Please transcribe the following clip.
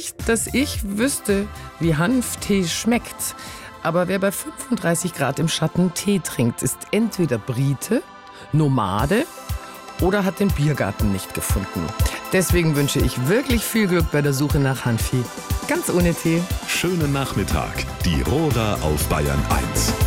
Nicht, dass ich wüsste, wie Hanftee schmeckt. Aber wer bei 35 Grad im Schatten Tee trinkt, ist entweder Brite, Nomade oder hat den Biergarten nicht gefunden. Deswegen wünsche ich wirklich viel Glück bei der Suche nach Hanfi. Ganz ohne Tee. Schönen Nachmittag. Die Rohrer auf Bayern 1.